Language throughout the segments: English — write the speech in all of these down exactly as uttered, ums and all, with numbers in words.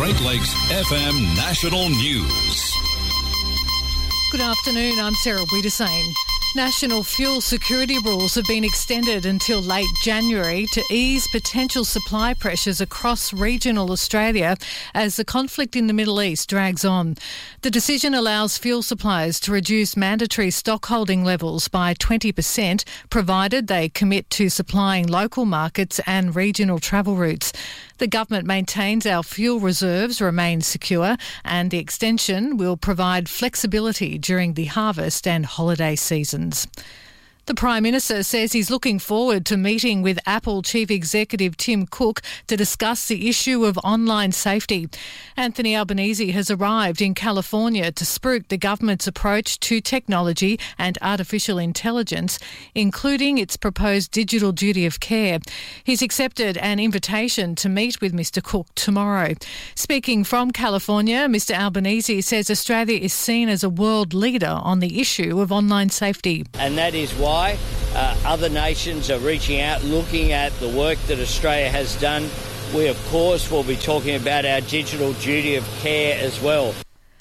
Great Lakes F M National News. Good afternoon, I'm Sarah Wiedersane. National fuel security rules have been extended until late January to ease potential supply pressures across regional Australia as the conflict in the Middle East drags on. The decision allows fuel suppliers to reduce mandatory stockholding levels by twenty percent, provided they commit to supplying local markets and regional travel routes. The government maintains our fuel reserves remain secure, and the extension will provide flexibility during the harvest and holiday seasons. The Prime Minister says he's looking forward to meeting with Apple Chief Executive Tim Cook to discuss the issue of online safety. Anthony Albanese has arrived in California to spruik the government's approach to technology and artificial intelligence, including its proposed digital duty of care. He's accepted an invitation to meet with Mister Cook tomorrow. Speaking from California, Mister Albanese says Australia is seen as a world leader on the issue of online safety. And that is why Uh, other nations are reaching out, looking at the work that Australia has done. We, of course, will be talking about our digital duty of care as well.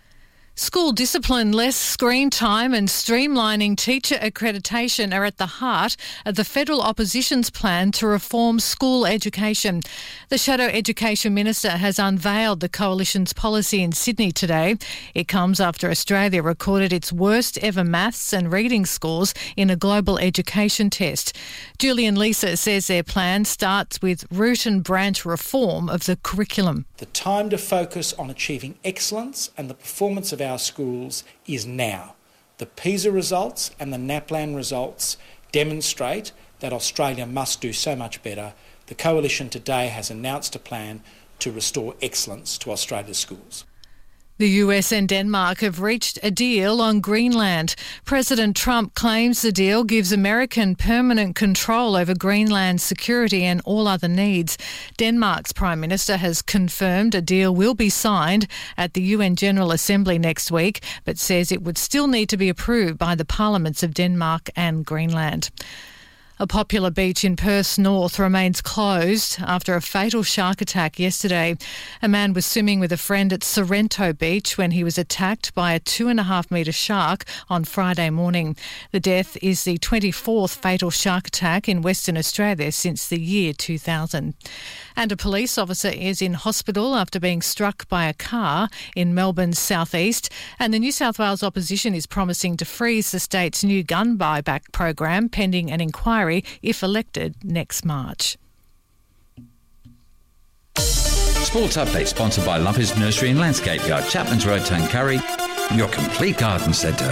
School discipline, less screen time and streamlining teacher accreditation are at the heart of the federal opposition's plan to reform school education. The Shadow Education Minister has unveiled the coalition's policy in Sydney today. It comes after Australia recorded its worst ever maths and reading scores in a global education test. Julian Lisa says their plan starts with root and branch reform of the curriculum. The time to focus on achieving excellence and the performance of our schools is now. The PISA results and the NAPLAN results demonstrate that Australia must do so much better. The Coalition today has announced a plan to restore excellence to Australia's schools. The U S and Denmark have reached a deal on Greenland. President Trump claims the deal gives American permanent control over Greenland's security and all other needs. Denmark's Prime Minister has confirmed a deal will be signed at the U N General Assembly next week, but says it would still need to be approved by the parliaments of Denmark and Greenland. A popular beach in Perth's north remains closed after a fatal shark attack yesterday. A man was swimming with a friend at Sorrento Beach when he was attacked by a two and a half metre shark on Friday morning. The death is the twenty-fourth fatal shark attack in Western Australia since the year two thousand. And a police officer is in hospital after being struck by a car in Melbourne's southeast. And the New South Wales opposition is promising to freeze the state's new gun buyback program pending an inquiry if elected next March. Sports Update sponsored by Lumpers Nursery and Landscape Yard, Chapman's Road, Tuncurry, your complete garden centre.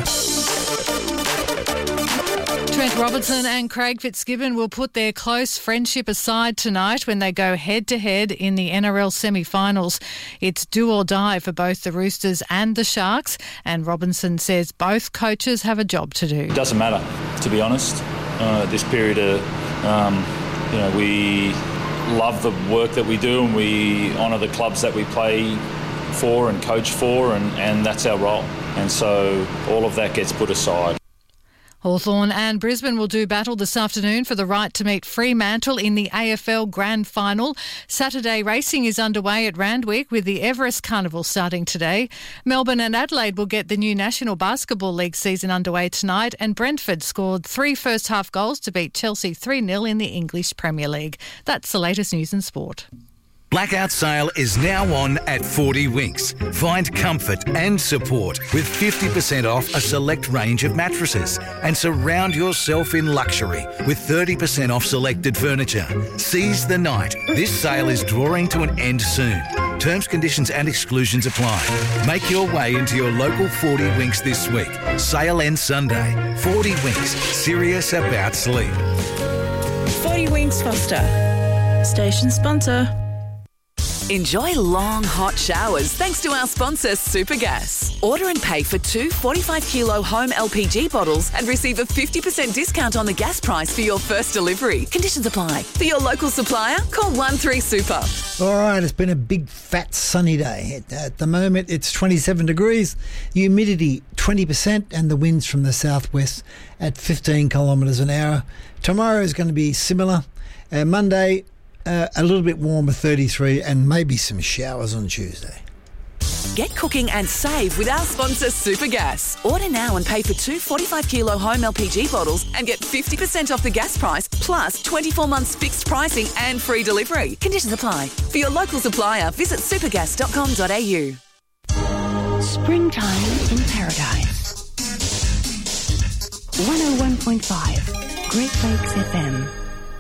Trent Robinson and Craig Fitzgibbon will put their close friendship aside tonight when they go head-to-head in the N R L semi-finals. It's do or die for both the Roosters and the Sharks, and Robinson says both coaches have a job to do. It doesn't matter, to be honest. Uh, this period of, um, you know, we love the work that we do and we honour the clubs that we play for and coach for, and, and that's our role. And so all of that gets put aside. Hawthorn and Brisbane will do battle this afternoon for the right to meet Fremantle in the A F L Grand Final. Saturday racing is underway at Randwick with the Everest Carnival starting today. Melbourne and Adelaide will get the new National Basketball League season underway tonight, and Brentford scored three first-half goals to beat Chelsea three nil in the English Premier League. That's the latest news and sport. Blackout sale is now on at forty Winks. Find comfort and support with fifty percent off a select range of mattresses, and surround yourself in luxury with thirty percent off selected furniture. Seize the night. This sale is drawing to an end soon. Terms, conditions and exclusions apply. Make your way into your local forty Winks this week. Sale ends Sunday. forty Winks. Serious about sleep. forty Winks Foster. Station sponsor. Enjoy long, hot showers thanks to our sponsor, Supergas. Order and pay for two forty-five kilo home L P G bottles and receive a fifty percent discount on the gas price for your first delivery. Conditions apply. For your local supplier, call one three super. All right, it's been a big, fat, sunny day. At the moment, it's twenty-seven degrees, humidity twenty percent, and the winds from the southwest at fifteen kilometres an hour. Tomorrow is going to be similar. Uh, Monday, Uh, a little bit warmer, thirty-three, and maybe some showers on Tuesday. Get cooking and save with our sponsor Supergas. Order now and pay for two forty-five kilo home L P G bottles and get fifty percent off the gas price plus twenty-four months fixed pricing and free delivery. Conditions apply. For your local supplier, visit supergas dot com dot a u. Springtime in Paradise. one oh one point five Great Lakes F M.